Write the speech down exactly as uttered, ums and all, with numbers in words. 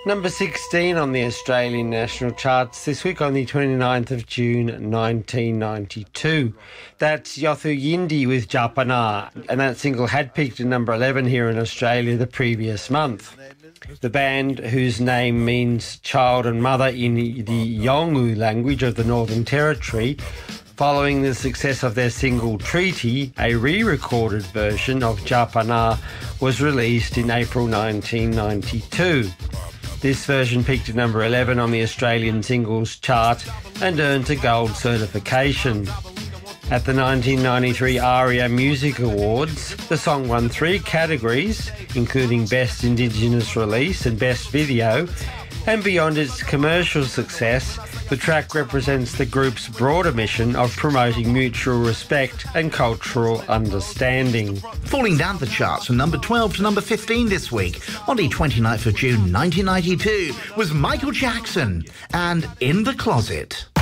Number sixteen on the Australian national charts this week on the twenty-ninth of June nineteen ninety-two. That's Yothu Yindi with Japana, and that single had peaked at number eleven here in Australia the previous month. The band, whose name means child and mother in the Yolngu language of the Northern Territory, following the success of their single Treaty, a re-recorded version of Japana was released in April nineteen ninety-two. This version peaked at number eleven on the Australian singles chart and earned a gold certification. At the nineteen ninety-three ARIA Music Awards, the song won three categories, including Best Indigenous Release and Best Video, and beyond its commercial success, the track represents the group's broader mission of promoting mutual respect and cultural understanding. Falling down the charts from number twelve to number fifteen this week, on the twenty-ninth of June nineteen ninety-two, was Michael Jackson and In the Closet.